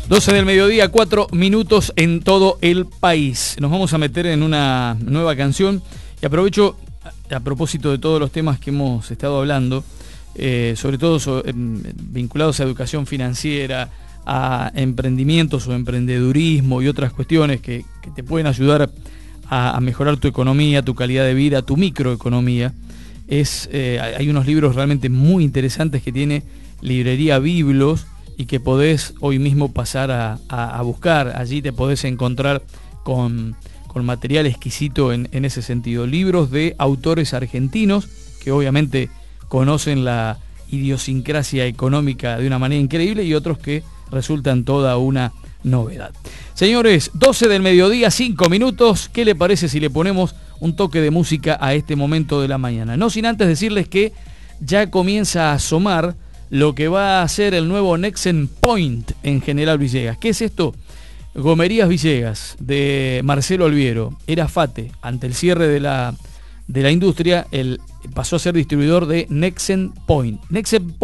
12 del mediodía, 4 minutos en todo el país. Nos vamos a meter en una nueva canción y aprovecho, a propósito de todos los temas que hemos estado hablando, sobre todo vinculados a educación financiera, a emprendimientos o emprendedurismo y otras cuestiones que te pueden ayudar a mejorar tu economía, tu calidad de vida, tu microeconomía. Hay unos libros realmente muy interesantes que tiene Librería Biblos y que podés hoy mismo pasar a buscar. Allí te podés encontrar con material exquisito en ese sentido. Libros de autores argentinos que obviamente conocen la idiosincrasia económica de una manera increíble y otros que resultan toda una novedad. Señores, 12 del mediodía, 5 minutos. ¿Qué le parece si le ponemos un toque de música a este momento de la mañana? No sin antes decirles que ya comienza a asomar lo que va a ser el nuevo Nexen Point en General Villegas. ¿Qué es esto? Gomerías Villegas, de Marcelo Olviero, era FATE. Ante el cierre de la industria, pasó a ser distribuidor de Nexen Point. Nexen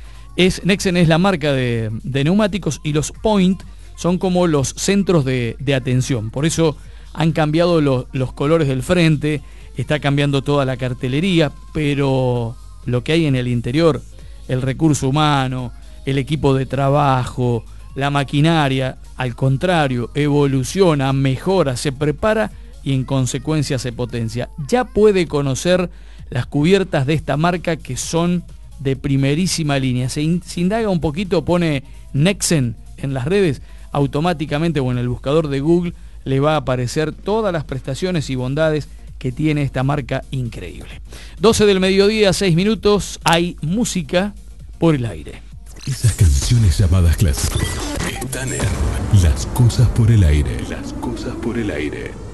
es la marca de neumáticos, y los Point son como los centros de atención. Por eso han cambiado los colores del frente, está cambiando toda la cartelería, pero lo que hay en el interior, el recurso humano, el equipo de trabajo, la maquinaria, al contrario, evoluciona, mejora, se prepara y en consecuencia se potencia. Ya puede conocer las cubiertas de esta marca que son de primerísima línea. Se indaga un poquito, pone Nexen en las redes, automáticamente o en el buscador de Google le va a aparecer todas las prestaciones y bondades que tiene esta marca increíble. 12 del mediodía, 6 minutos, hay música por el aire. Esas canciones llamadas clásicos están en Las Cosas por el Aire. Las Cosas por el Aire.